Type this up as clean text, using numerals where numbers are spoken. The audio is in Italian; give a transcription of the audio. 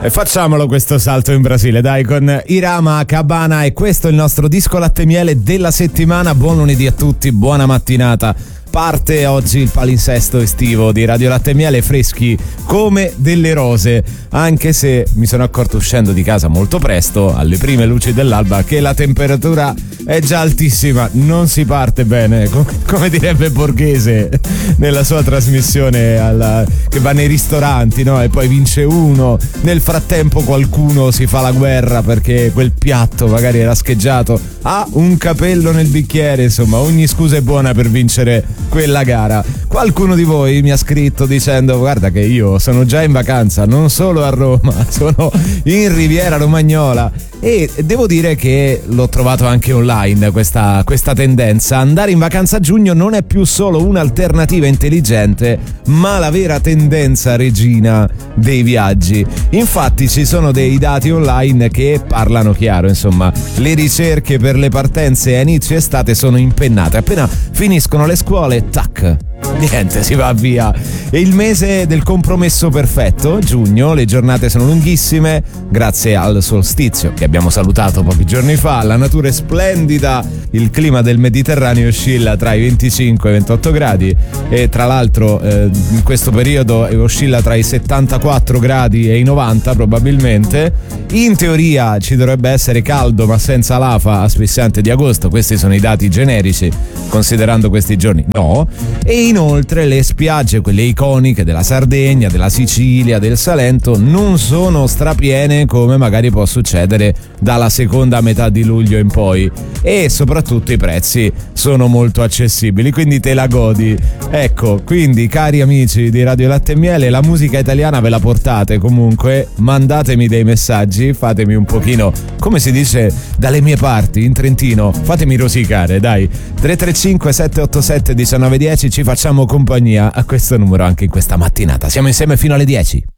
E facciamolo questo salto in Brasile, dai, con Irama Cabana, e questo è il nostro disco latte miele della settimana. Buon lunedì a tutti, buona mattinata. Parte oggi il palinsesto estivo di Radio Latte Miele, freschi come delle rose, anche se mi sono accorto uscendo di casa molto presto, alle prime luci dell'alba, che la temperatura è già altissima. Non si parte bene, come direbbe Borghese nella sua trasmissione che va nei ristoranti, no? E poi vince uno, nel frattempo qualcuno si fa la guerra perché quel piatto magari era scheggiato, ha un capello nel bicchiere, insomma ogni scusa è buona per vincere quella gara. Qualcuno di voi mi ha scritto dicendo: guarda che io sono già in vacanza, non solo a Roma, sono in Riviera Romagnola. E devo dire che l'ho trovato anche online questa tendenza. Andare in vacanza a giugno non è più solo un'alternativa intelligente, ma la vera tendenza regina dei viaggi. Infatti ci sono dei dati online che parlano chiaro, insomma. Le ricerche per le partenze a inizio estate sono impennate. Appena finiscono le scuole, tac, niente, si va via. E il mese del compromesso perfetto, giugno, le giornate sono lunghissime grazie al solstizio che abbiamo salutato pochi giorni fa. La natura è splendida, il clima del Mediterraneo oscilla tra i 25 e i 28 gradi e tra l'altro in questo periodo oscilla tra i 74 gradi e i 90 probabilmente. In teoria ci dovrebbe essere caldo ma senza l'afa asfissiante di agosto, questi sono i dati generici considerando questi giorni, no. E inoltre le spiagge, quelle iconiche della Sardegna, della Sicilia, del Salento, non sono strapiene come magari può succedere dalla seconda metà di luglio in poi, e soprattutto i prezzi sono molto accessibili, quindi te la godi. Ecco, quindi cari amici di Radio Latte e Miele, la musica italiana ve la portate comunque, mandatemi dei messaggi, fatemi un pochino, come si dice dalle mie parti in Trentino, fatemi rosicare, dai. 335 787 1910, ci facciamo compagnia a questo numero anche in questa mattinata. Siamo insieme fino alle 10.